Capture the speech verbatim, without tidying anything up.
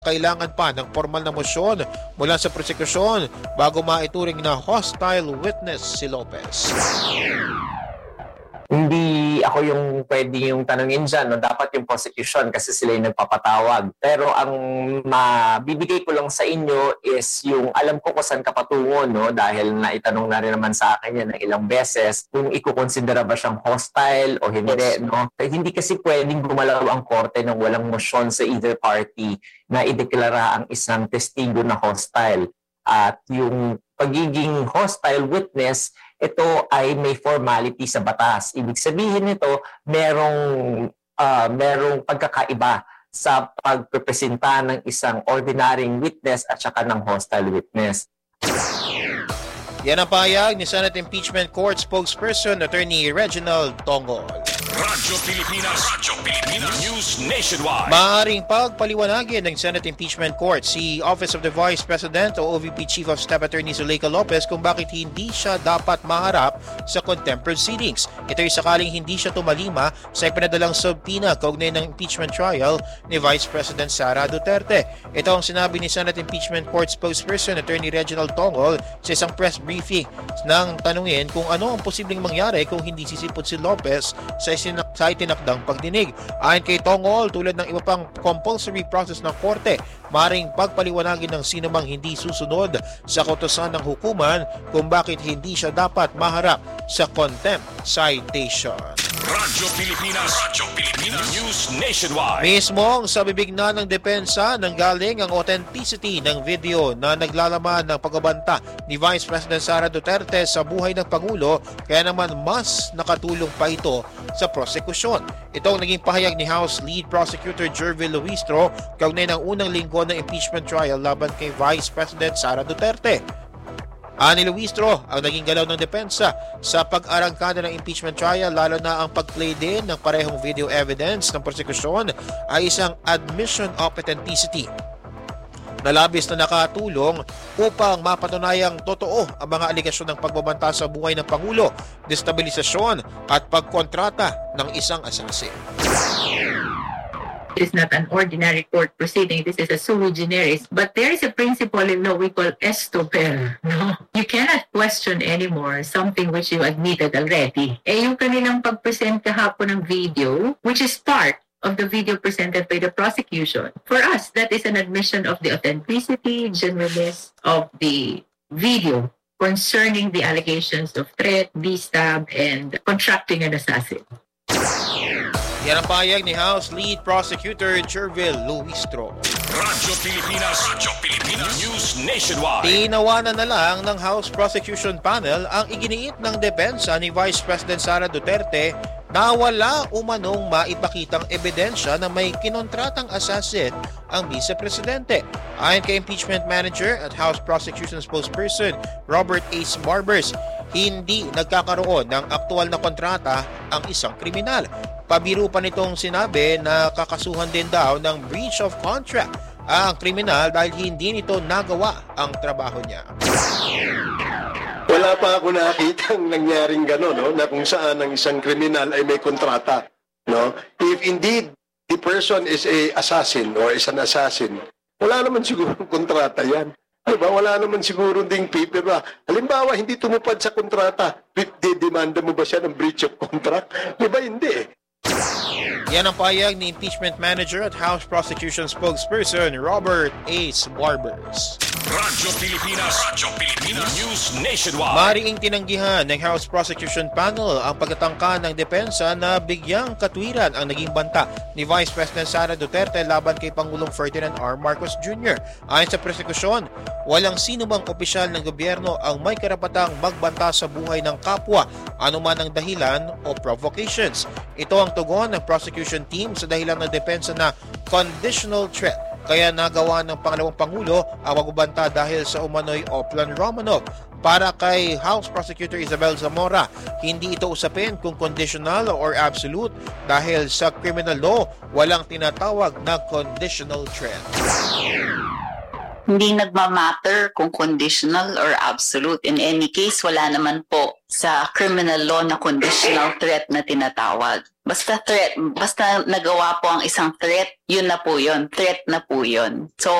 kailangan pa ng formal na mosyon mula sa prosekusyon bago maituring na hostile witness si Lopez. Hindi ako yung pwede yung tanungin dyan, no? Dapat yung prosecution kasi sila yung nagpapatawag. Pero ang mabibigay ko lang sa inyo is yung alam ko kung saan ka patungo, no? Dahil naitanong na rin naman sa akin yan ng ilang beses kung ikukonsidera ba siyang hostile o hindi. No? Hindi kasi pwedeng gumalaw ang korte nang walang motion sa either party na ideklara ang isang testigo na hostile. At yung pagiging hostile witness, ito ay may formality sa batas. Ibig sabihin nito, merong, uh, merong pagkakaiba sa pagpepresenta ng isang ordinaryong witness at saka ng hostile witness. Yan ang pahayag ni Senate Impeachment Court spokesperson Attorney Reginald Tongol. Radyo Pilipinas, Radyo Pilipinas News Nationwide. Maaaring pagpaliwanagin ng Senate Impeachment Court si Office of the Vice President o O V P Chief of Staff Attorney Zuleika Lopez kung bakit hindi siya dapat maharap sa contempt proceedings. Ito ay sakaling hindi siya tumalima sa ipinadalang subpoena kaugnay ng impeachment trial ni Vice President Sara Duterte. Ito ang sinabi ni Senate Impeachment Court spokesperson Attorney Reginald Tongol sa isang press briefing nang tanungin kung ano ang posibleng mangyari kung hindi sisipot si Lopez sa sa itinakdang pagdinig. Ayon kay Tongol, tulad ng iba pang compulsory process ng korte, maring pagpaliwanagin ng sino mang hindi susunod sa kautusan ng hukuman kung bakit hindi siya dapat maharap sa contempt citation. Radyo Pilipinas, Radyo Pilipinas News Nationwide. Mismong sa bibig na ng depensa nanggaling ang authenticity ng video na naglalaman ng pagbabanta ni Vice President Sara Duterte sa buhay ng Pangulo, kaya naman mas nakatulong pa ito sa prosekusyon. Ito ang naging pahayag ni House Lead Prosecutor Jervil Luistro kaugnay ng unang linggo ng impeachment trial laban kay Vice President Sara Duterte. Ani Luistro ang naging galaw ng depensa sa pag-arangkada ng impeachment trial, lalo na ang pag-play din ng parehong video evidence ng prosekusyon ay isang admission of authenticity na labis na nakatulong upang mapatunayang totoo ang mga aligasyon ng pagbabanta sa buhay ng Pangulo, destabilisasyon at pagkontrata ng isang assassin. It is not an ordinary court proceeding. This is a sui generis. But there is a principle in law we call estoper. No? You cannot question anymore something which you admitted already. Eh yung kanilang pag-present kahapon ng video, which is part of the video presented by the prosecution, for us, that is an admission of the authenticity, genuineness of the video concerning the allegations of threat, D-stab, and contracting an assassin. Yan ang pahayag ni House Lead Prosecutor Jervil Luistro. Radyo Pilipinas, Radyo Pilipinas News Nationwide. Tinawanan na lang ng House Prosecution Panel ang iginiit ng depensa ni Vice President Sara Duterte na wala umanong maipakitang ebidensya na may kinontratang assassin ang vice-presidente. Ayon kay Impeachment Manager at House Prosecution Spokesperson Robert Ace Barbers, hindi nagkakaroon ng aktual na kontrata ang isang kriminal. Pabiro pa nitong sinabi na kakasuhan din daw ng breach of contract ang kriminal dahil hindi nito nagawa ang trabaho niya. Wala pa ako nakita ang nangyaring gano'n, no? Na kung saan ang isang kriminal ay may kontrata. No? If indeed the person is a assassin or is an assassin, wala naman siguro kontrata yan. Diba? Wala naman siguro ding paper ba? Halimbawa, hindi tumupad sa kontrata, demanda mo ba siya ng breach of contract? Diba hindi? Yan ang pahayag ni Impeachment Manager at House Prosecution Spokesperson Robert Ace Barbers. Radyo Pilipinas, Radyo Pilipinas News Nationwide. Mariing tinanggihan ng House Prosecution Panel ang pagtatangka ng depensa na bigyang katwiran ang naging banta ni Vice President Sara Duterte laban kay Pangulong Ferdinand R. Marcos Junior Ayon sa prosekusyon, walang sino mang opisyal ng gobyerno ang may karapatang magbanta sa buhay ng kapwa, anuman ang dahilan o provocations. Ito ang tugon ng prosecution team sa dahilan ng depensa na conditional threat. Kaya nagawa ng pangalawang Pangulo ang magbabanta dahil sa umano'y Oplan Romanov. Para kay House Prosecutor Isabel Zamora, hindi ito usapin kung conditional or absolute dahil sa criminal law, walang tinatawag na conditional threat. hindi nagmamatter kung conditional or absolute. In any case, wala naman po sa criminal law na conditional threat na tinatawag. Basta threat, basta nagawa po ang isang threat, yun na po yun. Threat na po yun. So,